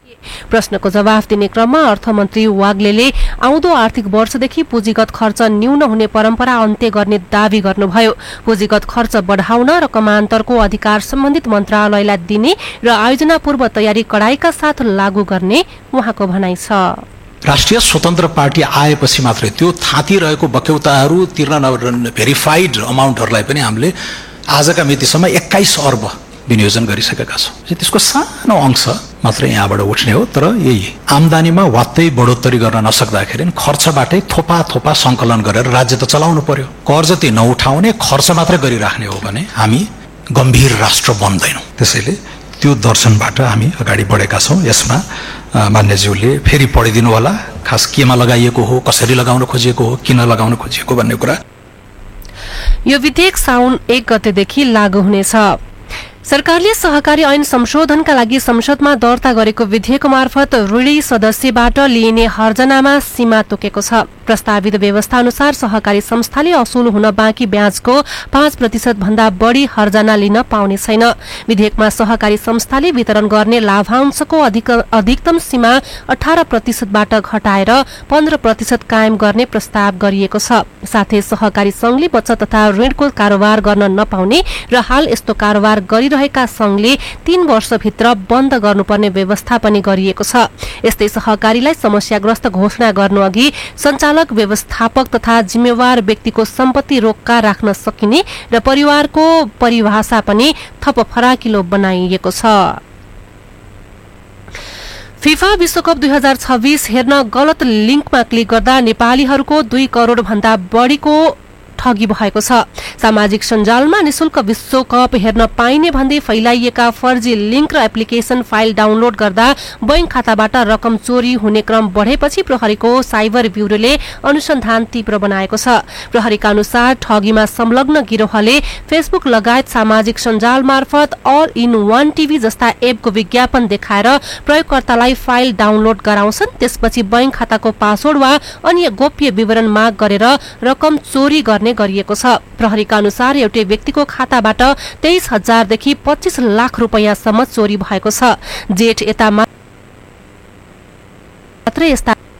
प्रश्नको जवाफ दिने क्रममा अर्थमन्त्री वाग्लेले आउँदो आर्थिक वर्षदेखि पुँजीगत खर्च न्यून हुने परम्परा अन्त्य गर्ने दावी गर्नुभयो। पुँजीगत खर्च बढाउन र कमान्तरको अधिकार सम्बन्धित मन्त्रालयलाई दिने र आयोजना पूर्व तयारी कडाइका साथ लागू गर्ने उहाँको भनाइ छ। राष्ट्रिय स्वतन्त्र पार्टी आएपछि मात्रै त्यो थाँती रहेको बक्यौताहरू तिर्न भेरिफाइड अमाउन्टहरूलाई पनि हामीले आजका मितिसम्म 21 अर्ब विनियोजन गरिसकेका छौँ। त्यसको सानो अंश मात्रै यहाँबाट उठ्ने हो। तर यही आम्दानीमा वात्तै बढोत्तरी गर्न नसक्दाखेरि खर्चबाटै थोपा थोपा सङ्कलन गरेर राज्य त चलाउनु पर्यो। कर जति नउठाउने खर्च मात्रै गरिराख्ने हो भने हामी गम्भीर राष्ट्र बन्दैनौँ। त्यसैले त्यो दर्शनबाट हामी अगाडि बढेका छौँ। यसमा मान्यज्यूले फेरि पढिदिनु होला, खास केमा लगाइएको हो, कसरी लगाउन खोजिएको हो, किन लगाउन खोजिएको भन्ने कुरा। यो विधेयक साउन 1 गतेदेखि लागू हुनेछ। सरकारले सहकारी ऐन संशोधनका लागि संसदमा दर्ता गरेको विधेयक मार्फत ऋणी सदस्यबाट लिइने हर्जनामा सीमा तोकेको छ। प्रस्तावित व्यवस्था अनुसार सहकारी संस्थाले असुल हुन बाँकी ब्याजको 5% भन्दा बढी हर्जना लिन पाउने छैन। विधेयकमा सहकारी संस्थाले वितरण गर्ने लाभांशको अधिकतम सीमा 18% बाट घटाएर 15% कायम गर्ने प्रस्ताव गरिएको छ। साथै सहकारी संघले बचत तथा ऋणको कारोबार गर्न नपाउने र हाल यस्तो कारोबार गरिरहेका संघले 3 वर्षभित्र बन्द गर्नुपर्ने व्यवस्था पनि गरिएको छ। यस्तै सहकारीलाई समस्याग्रस्त घोषणा गर्नुअघि सञ्चालक व्यवस्थापक तथा जिम्मेवार व्यक्तिको सम्पत्ति रोक्का राख्न सकिने र परिवारको परिभाषा पनि थप फराकिलो बनाइएको छ। फिफा विश्वकप 2026 हेर्न गलत लिंकमा क्लिक गर्दा नेपालीहरूको 2 करोड भन्दा बढीको ठगी भएको छ। सामाजिक सञ्जालमा निशुल्क विश्वकप हेर्न पाइने भन्दै फैलाइएका फर्जी लिंक र एप्लिकेशन फाइल डाउनलोड गर्दा बैंक खाताबाट रकम चोरी हुने क्रम बढेपछि प्रहरीको साइबर ब्युरोले अनुसन्धान तीव्र बनाएको छ। प्रहरीका अनुसार ठगीमा संलग्न गिरोहले फेसबुक लगायत सामाजिक सञ्जाल मार्फत अल इन वान टिभी जस्ता एपको विज्ञापन देखाएर प्रयोगकर्तालाई फाइल डाउनलोड गराउँछन्। त्यसपछि बैंक खाताको पासवर्ड वा अन्य गोप्य विवरण माग गरेर रकम चोरी गर्ने गरिएको छ। प्रहरीका अनुसार एउटै व्यक्तिको खाताबाट 23,000 देखि 25 लाख रुपैयाँसम्म चोरी भएको छ। जेठ यता मात्र यस्ता